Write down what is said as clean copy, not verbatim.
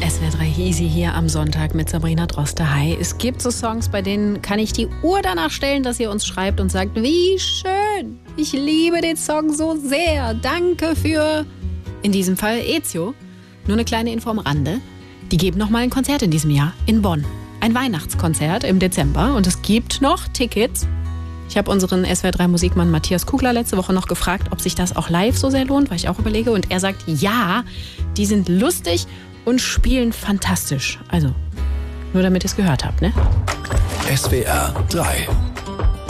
SWR 3 Easy hier am Sonntag mit Sabrina Droste. Hi. Es gibt so Songs, bei denen kann ich die Uhr danach stellen, dass ihr uns schreibt und sagt, wie schön, ich liebe den Song so sehr. Danke für, in diesem Fall, Ezio. Nur eine kleine Info am Rande. Die geben nochmal ein Konzert in diesem Jahr in Bonn. Ein Weihnachtskonzert im Dezember und es gibt noch Tickets. Ich habe unseren SWR 3 Musikmann Matthias Kugler letzte Woche noch gefragt, ob sich das auch live so sehr lohnt, weil ich auch überlege. Und er sagt, ja, die sind lustig und spielen fantastisch. Also, nur damit ihr es gehört habt, ne? SWR 3